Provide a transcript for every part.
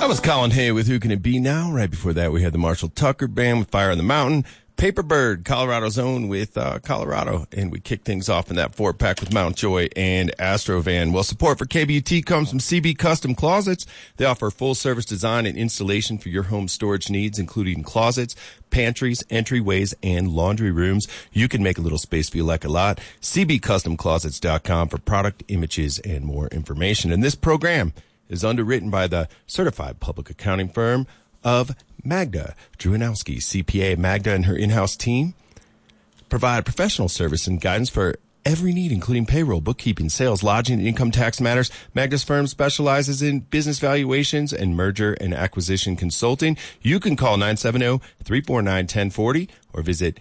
That was Colin Hay with Who Can It Be Now? Right before that, we had the Marshall Tucker Band with Fire on the Mountain. Paperbird, Colorado's own with Colorado. And we kicked things off in that four-pack with Mount Joy and Astrovan. Well, support for KBUT comes from CB Custom Closets. They offer full-service design and installation for your home storage needs, including closets, pantries, entryways, and laundry rooms. You can make a little space feel like a lot. CBCustomClosets.com for product images and more information. And this program is underwritten by the certified public accounting firm of Magda Druanowski, CPA. Magda and her in-house team provide professional service and guidance for every need, including payroll, bookkeeping, sales, lodging, and income tax matters. Magda's firm specializes in business valuations and merger and acquisition consulting. You can call 970-349-1040 or visit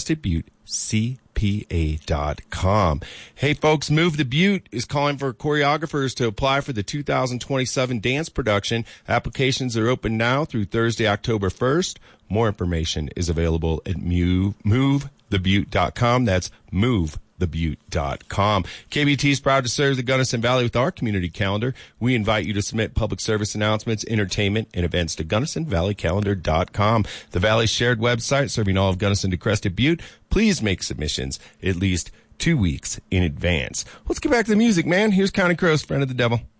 CrestedButteCPA.com. Hey, folks, Move the Butte is calling for choreographers to apply for the 2027 dance production. Applications are open now through Thursday, October 1st. More information is available at MoveTheButte.com. That's MoveTheButte.com. KBT is proud to serve the Gunnison Valley with our community calendar. We invite you to submit public service announcements, entertainment, and events to GunnisonValleyCalendar.com, the Valley's shared website serving all of Gunnison to Crested Butte. Please make submissions at least 2 weeks in advance. Let's get back to the music, man. Here's Counting Crows, Friend of the Devil.